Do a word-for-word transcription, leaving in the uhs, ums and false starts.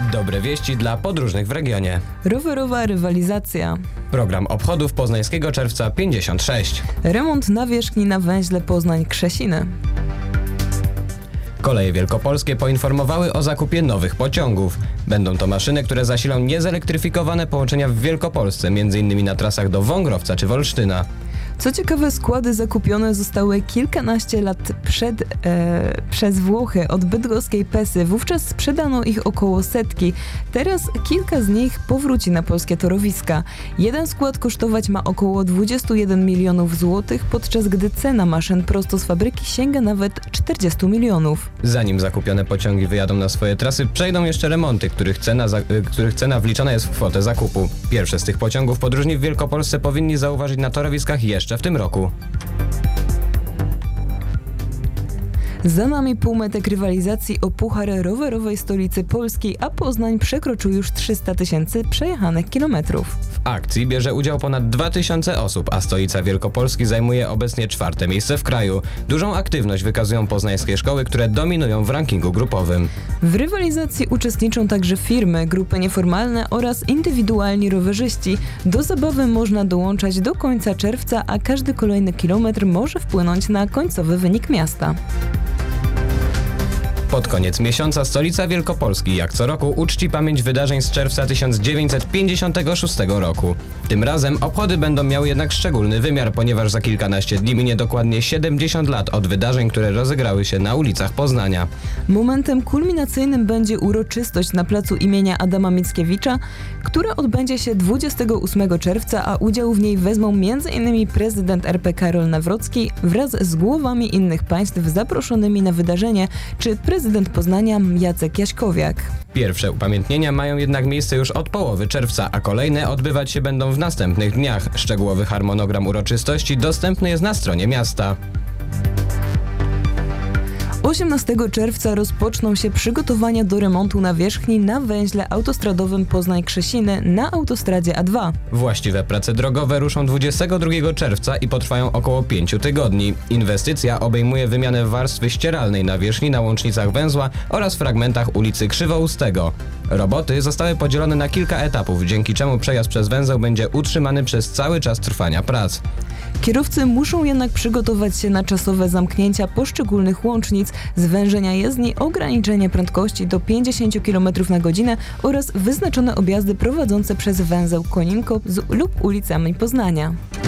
Dobre wieści dla podróżnych w regionie. Rowerowa rywalizacja. Program obchodów Poznańskiego Czerwca pięćdziesiąt sześć. Remont nawierzchni na węźle Poznań-Krzesiny. Koleje wielkopolskie poinformowały o zakupie nowych pociągów. Będą to maszyny, które zasilą niezelektryfikowane połączenia w Wielkopolsce, m.in. na trasach do Wągrowca czy Wolsztyna. Co ciekawe, składy zakupione zostały kilkanaście lat przed, e, przez Włochy od bydgoskiej Pesy. Wówczas sprzedano ich około setki. Teraz kilka z nich powróci na polskie torowiska. Jeden skład kosztować ma około dwadzieścia jeden milionów złotych, podczas gdy cena maszyn prosto z fabryki sięga nawet czterdzieści milionów. Zanim zakupione pociągi wyjadą na swoje trasy, przejdą jeszcze remonty, których cena, za, których cena wliczona jest w kwotę zakupu. Pierwsze z tych pociągów podróżni w Wielkopolsce powinni zauważyć na torowiskach jeszcze w tym roku. Za nami półmetek rywalizacji o puchar rowerowej stolicy Polski, a Poznań przekroczył już trzysta tysięcy przejechanych kilometrów. W akcji bierze udział ponad dwa tysiące osób, a stolica Wielkopolski zajmuje obecnie czwarte miejsce w kraju. Dużą aktywność wykazują poznańskie szkoły, które dominują w rankingu grupowym. W rywalizacji uczestniczą także firmy, grupy nieformalne oraz indywidualni rowerzyści. Do zabawy można dołączać do końca czerwca, a każdy kolejny kilometr może wpłynąć na końcowy wynik miasta. Pod koniec miesiąca stolica Wielkopolski, jak co roku, uczci pamięć wydarzeń z czerwca tysiąc dziewięćset pięćdziesiątego szóstego roku. Tym razem obchody będą miały jednak szczególny wymiar, ponieważ za kilkanaście dni minie dokładnie siedemdziesiąt lat od wydarzeń, które rozegrały się na ulicach Poznania. Momentem kulminacyjnym będzie uroczystość na placu imienia Adama Mickiewicza, która odbędzie się dwudziestego ósmego czerwca, a udział w niej wezmą między innymi prezydent R P Karol Nawrocki wraz z głowami innych państw zaproszonymi na wydarzenie, czy prezydent Poznania Jacek Jaśkowiak. Pierwsze upamiętnienia mają jednak miejsce już od połowy czerwca, a kolejne odbywać się będą w następnych dniach. Szczegółowy harmonogram uroczystości dostępny jest na stronie miasta. osiemnastego czerwca rozpoczną się przygotowania do remontu nawierzchni na węźle autostradowym Poznań-Krzesiny na autostradzie A dwa. Właściwe prace drogowe ruszą dwudziestego drugiego czerwca i potrwają około pięciu tygodni. Inwestycja obejmuje wymianę warstwy ścieralnej nawierzchni na łącznicach węzła oraz fragmentach ulicy Krzywoustego. Roboty zostały podzielone na kilka etapów, dzięki czemu przejazd przez węzeł będzie utrzymany przez cały czas trwania prac. Kierowcy muszą jednak przygotować się na czasowe zamknięcia poszczególnych łącznic, zwężenia jezdni, ograniczenie prędkości do pięćdziesiąt kilometrów na godzinę oraz wyznaczone objazdy prowadzące przez węzeł Koninko z, lub ulicami Poznania.